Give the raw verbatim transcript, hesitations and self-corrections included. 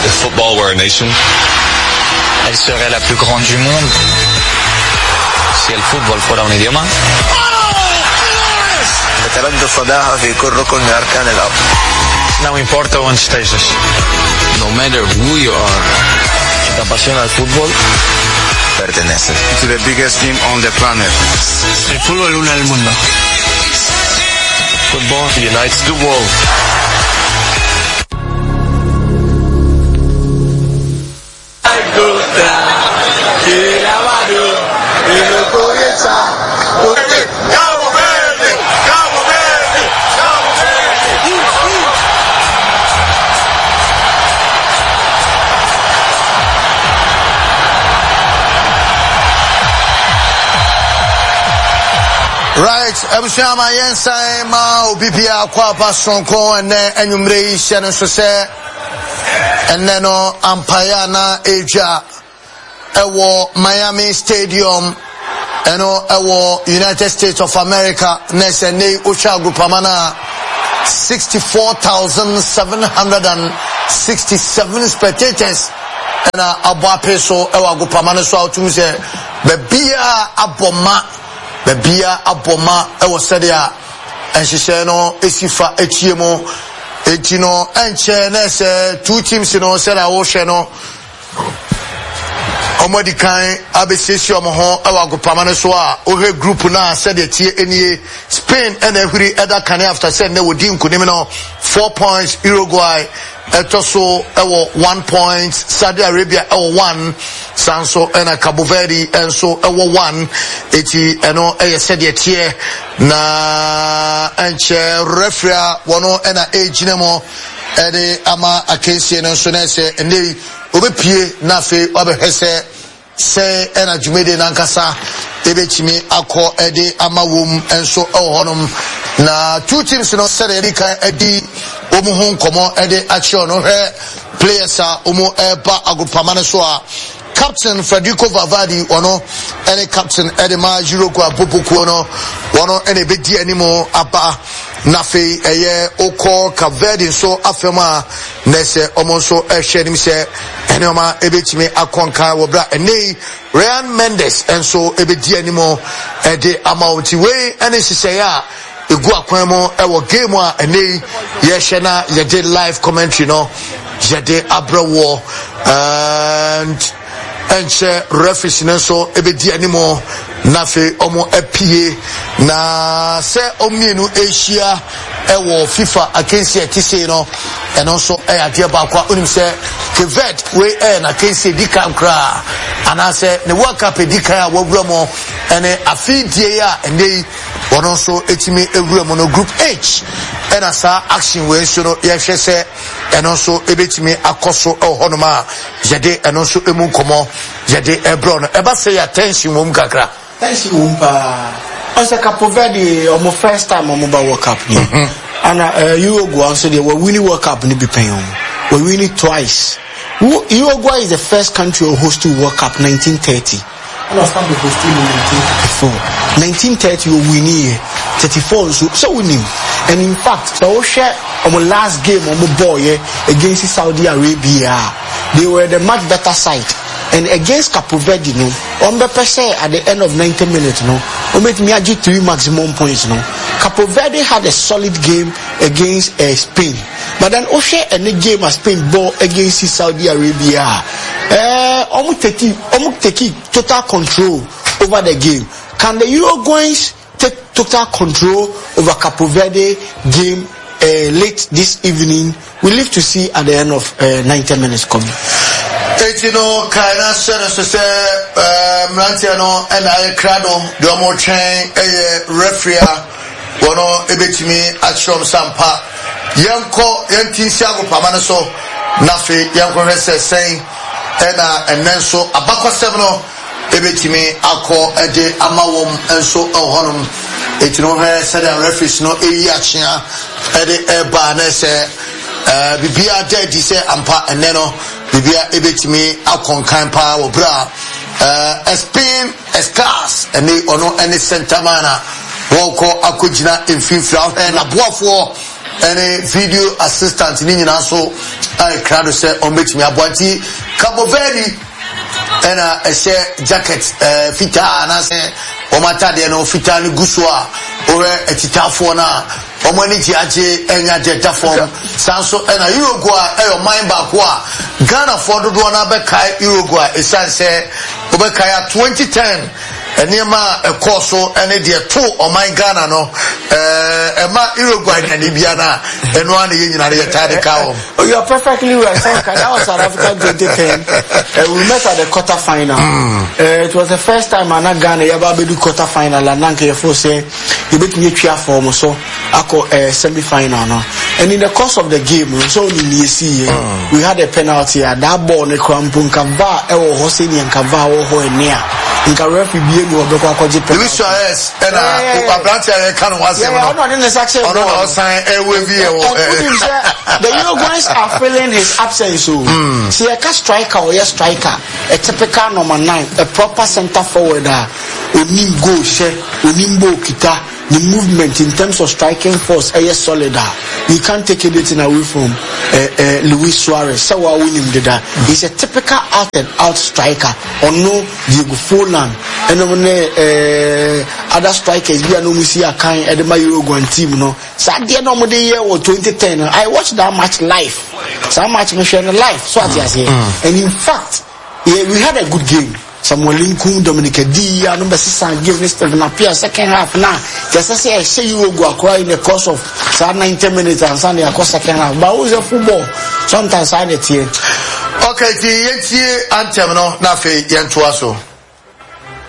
if football were a nation, elle serait la plus grande du monde si el fútbol fuera un idioma. No importa onde estejas. No matter who you are, si te apasiona el fútbol, perteneces to the biggest team on the planet. El fútbol une el mundo. Football unites the world. Right, Ebushama Yensa ma obibia kwa pasonko ene enwumre hye no so se ene no ampaya na eja ewo Miami Stadium eno ewo United States of America nese ne ocha grupamana sixty-four thousand seven hundred sixty-seven spectators ena abwape so ewa grupamana so atumse bebia aboma bebia aboma ewo sedia enhihye no esifa echiemo ejino enche nese two teams no sera wo hwe no omodi kan abesesi omoho ewa agopamane so a ohe group na said the tie enie Spain and ehuri eda kan after said ne wodi nkunim no four points, Uruguay etoso ewo one point, Saudi Arabia ewo one, Sanso ena Cabo Verde enso ewo one, eti eno eye said the tie na enche referee wono ena ejinemo ede ama akensie no so na se ene obepie na fe obehese se ena jumede nankasa ebechimi akọ ede amawom enso ehonom na two teams no sere edi kan edi omuhun komo ede acho no he players a omo eba agopamane so a Captain Federico Valverde ono ene captain Edema Jiroko Apopoku ono ono ene bedi animo aba nafe eye oko Kaverde so afema nese omonso ehwe nim se ene oma ebetimi akonka wobra ene Ryan Mendes enso ebedi animo ede amount we ene sise ya egu akwan mo ewo game a ene ye hwe na ye did live commentary no ye did abrawo and enche referee nenso ebedi animo nafe omo apie na se omienu Asia ewo FIFA akensi etise no eno so e ade ba kwa onim se Kevet we e na akensi dikan kra ana se ne World Cup dikan a wawura mo ene afidie ya ene wono so etimi ewura mo no group H ena sa action we so no ye hwe se eno so ebetimi akoso e honoma yede eno so emu nkomo yede ebro no eba say attention mum kakra tension mum pa onse Capo Verde omo first time omo ba World Cup ni and uh, Uruguay so they were winning World Cup ni be paying we win it twice. Uruguay is the first country to host the World Cup nineteen thirty. And I started hosting in nineteen thirty-four. nineteen thirty we win here. thirty-four so, so we knew. And in fact, so we share our last game on the boy against Saudi Arabia. They were the much better side. And against Capo Verde, no, on the per se at the end of ninety minutes, no, we made me add three maximum points, no. Capo Verde had a solid game against uh, Spain. But then Oshe and the game as Spain ball against Saudi Arabia. Uh, almost take almost take total control over the game. Can the Uruguayans take total control over Capo Verde game uh, late this evening? We live to see at the end of uh, ninety minutes coming. Etino kaina sene so se mrantia no ena ye krado de omo twen eye referee wono ebetimi achrom sampa yenko yentinsi agopama no so nafe yenko hwese sen ena enenso abakwasem no ebetimi akọ ede amawom enso ehonum etino hwe se the referees no eyi achia ede eba na se eh bibia dedi se ampa eneno bibia ebetimi akonkan pa wo bra eh Spain escas ene ono ene sentamana woko akogina emfifra na boafo any video assistant ni nyina so I crowd say on make me abwanti Cabo Verde and a share jacket uh, fita and say o mata de no fita ni guso a o e titafo na o mani ji age enya jeta form sanso na Uruguay e o mind back wa Ghana for do na be kai Uruguay e san say o be kai twenty ten enema e course ene de to o mind Ghana no eh e ma Uruguay na bia na eno an ye nyina ye tade ka o. Oh, you are perfectly right. That was South Africa twenty ten. Uh, we met at the quarter final. Mm. Uh, it was the first time I Ghana ever be do quarter final and nanke you for say you bet me three form so ako uh, semi final no. And in the course of the game so we see uh, we had a penalty at that ball ne krampun kava e wo hoseni en kava wo ho enia. Inka referee bi enu obekwa akwaje penalty. Luis Suarez and uh Abrante e kan wa sem no. No, no, no, section. Oh no, no, sign e we bi e wo. The Uruguayans are feeling his absence so. Mm. See a striker or a striker, a typical number nine, a proper center forwarder. Onim go share, onimbo kita. The movement in terms of striking force is solid. You can't take anything away from uh, uh, Luis Suarez. So we win him there. He's a typical out and out striker. Or no Diego Forlan. And then uh, other strikers we are no see a kind at the Uruguayan team. No, so at the end of the year or twenty ten, I watched that match live. So much mission live. So I say, and in fact, yeah, we had a good game. Samuel Lincoln, Dominic Dia, number six, and give this Stephen Appiah second half now. Just as I say, you will go across in the course of ninety minutes and Sunday across second half. But who's a football? Sometimes I need to. Okay, the anthem no, na fe yentuaso.